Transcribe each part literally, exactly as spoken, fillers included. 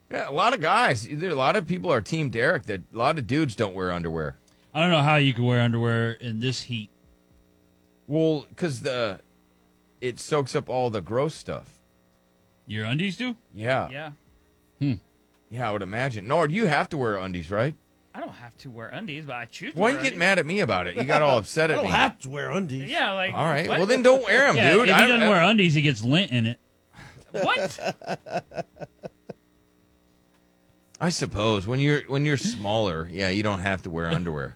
Yeah, a lot of guys. There, a lot of people are Team Derek. That a lot of dudes don't wear underwear. I don't know how you can wear underwear in this heat. Well, because the it soaks up all the gross stuff. Your undies do? Yeah, Yeah. yeah. I would imagine. Nord, you have to wear undies, right? I don't have to wear undies, but I choose to Why wear you get undies. mad at me about it? You got all upset I at don't me. have to wear undies. Yeah, like. All right. what? Well, then don't wear them, Yeah, dude. if he I- doesn't I- wear undies, he gets lint in it. What? I suppose when you're when you're smaller, yeah, you don't have to wear underwear.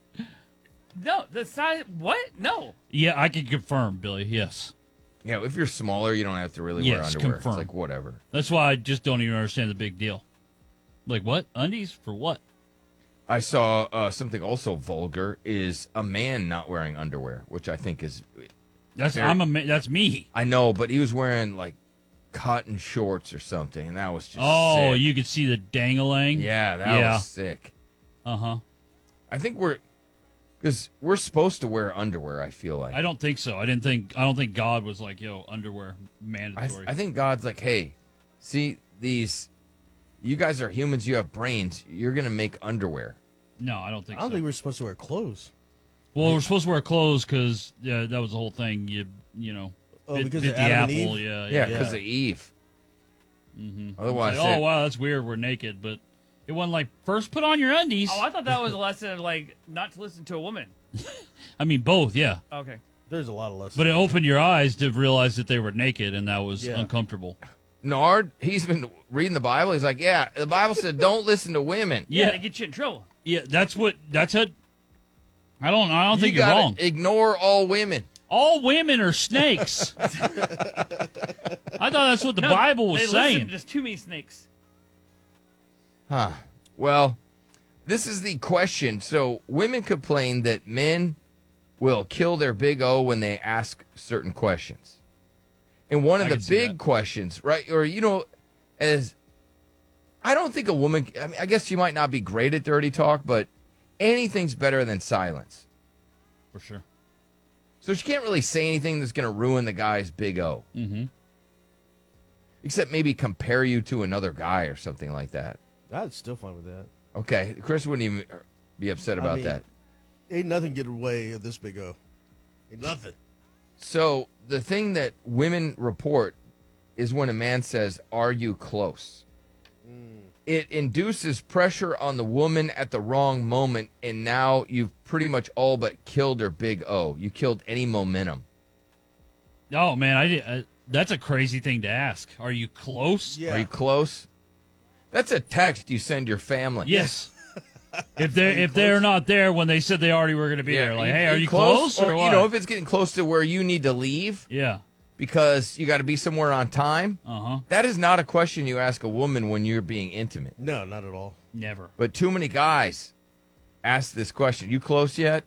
No, the size. What? No. Yeah, I can confirm, Billy. Yes. Yeah, if you're smaller, you don't have to really wear Yes, underwear. confirm. It's like whatever. That's why I just don't even understand the big deal. Like, what? Undies? For what? I saw uh, something also vulgar is a man not wearing underwear, which I think is That's Very- I'm a ma- that's me. I know, but he was wearing like cotton shorts or something, and that was just Oh, sick. you could see the dangalang. yeah, that Yeah. was sick. Uh huh. I think we're because we're supposed to wear underwear. I feel like I don't think so. I didn't think. I don't think God was like, yo, underwear I, mandatory. I think God's like, hey, see these, you guys are humans. You have brains. You're gonna make underwear. no, I don't think. I don't so. think we're supposed to wear clothes. Well, we're supposed to wear clothes because yeah, that was the whole thing. You you know, Oh, bit, because bit of the Adam and apple. Eve? Yeah, Yeah, yeah. because Yeah. of Eve. Mm-hmm. Otherwise, Like, oh it- wow, that's weird. We're naked, but it wasn't like first put on your undies. Oh, I thought that was a lesson of like not to listen to a woman. I mean, both, yeah. Okay. There's a lot of lessons. But it opened your eyes to realize that they were naked, and that was Yeah. uncomfortable. Nard, he's been reading the Bible. He's like, yeah, the Bible said don't listen to women. Yeah, Yeah, to get you in trouble. yeah. That's what. That's it. I don't. I don't you think you're gotta wrong. Ignore all women. All women are snakes. I thought that's what the No, Bible was they saying. listen to just too many snakes. Huh. Well, this is the question. So women complain that men will kill their big O when they ask certain questions. And one of I the can see big that. questions, right? Or, you know, as I don't think a woman, I mean, I guess she might not be great at dirty talk, but anything's better than silence. For sure. So she can't really say anything that's going to ruin the guy's big O. Mm-hmm. Except maybe compare you to another guy or something like that. I'd still fine with that. Okay. Chris wouldn't even be upset I about mean- that. Ain't nothing get away of this big O. Ain't nothing. So the thing that women report is when a man says, "Are you close?" It induces pressure on the woman at the wrong moment, and now you've pretty much all but killed her big O. You killed any momentum. Oh man, I did. I, that's a crazy thing to ask. Are you close? Yeah. Are you close? That's a text you send your family. Yes. if they're if they're not there when they said they already were going to be there, like, hey, are you close, or, Or, what? you know, if it's getting close to where you need to leave yeah. because you got to be somewhere on time, Uh huh. that is not a question you ask a woman when you're being intimate. No, not at all. Never. But too many guys ask this question. You close yet?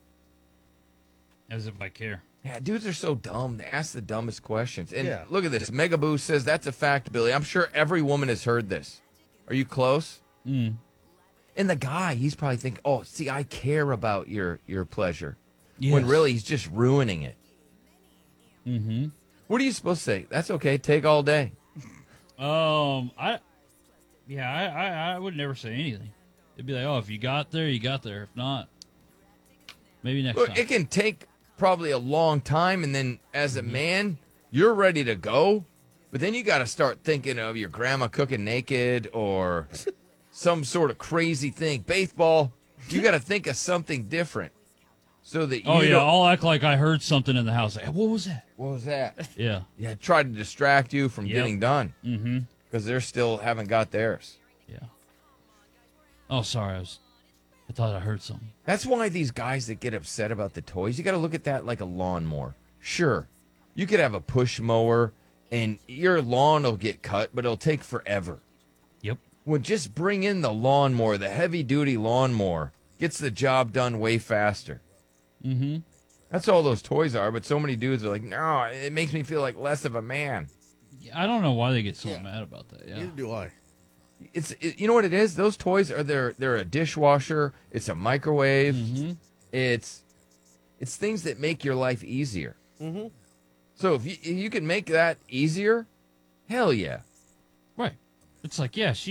As if I care. Yeah, dudes are so dumb. They ask the dumbest questions. And Yeah. look at this. Megaboo says that's a fact, Billy. I'm sure every woman has heard this. Are you close? Mm. And the guy, he's probably thinking, oh, see, I care about your, your pleasure. Yes. When really he's just ruining it. Mm-hmm. What are you supposed to say? That's okay. Take all day. Um, I, yeah, I, I, I would never say anything. It'd be like, oh, if you got there, you got there. If not, maybe next Look, time. it can take probably a long time, and then as Mm-hmm. a man, you're ready to go, but then you got to start thinking of your grandma cooking naked or some sort of crazy thing. Baseball, you got to think of something different so that you oh yeah, don't- I'll act like I heard something in the house. Like, what was that? what was that? Yeah. Yeah, try to distract you from Yep. getting done Mm-hmm. because they're still haven't got theirs. Yeah. Oh, sorry. I was. I thought I heard something. That's why these guys that get upset about the toys, you got to look at that like a lawnmower. Sure, you could have a push mower and your lawn will get cut, but it'll take forever. Yep. Well, just bring in the lawnmower, the heavy duty lawnmower. Gets the job done way faster. Mm-hmm. That's all those toys are, but so many dudes are like, no, it makes me feel like less of a man. I don't know why they get so Yeah. mad about that. Yeah. Neither do I. It's it, you know what it is? Those toys are they're they're a dishwasher, it's a microwave, Mm-hmm. it's it's things that make your life easier. Mm-hmm. So if you, if you can make that easier, hell yeah. Right. It's like, yeah, she